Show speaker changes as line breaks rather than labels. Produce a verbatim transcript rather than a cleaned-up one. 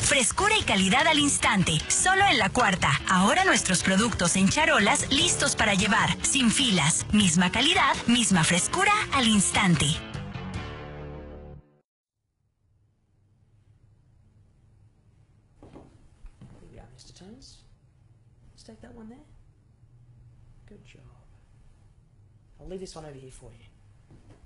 Frescura y calidad al instante, solo en La Cuarta. Ahora nuestros productos en charolas listos para llevar, sin filas. Misma calidad, misma frescura al instante.
Here we are, mister Tones. Let's take that one there. Good job. I'll leave this one over here for you.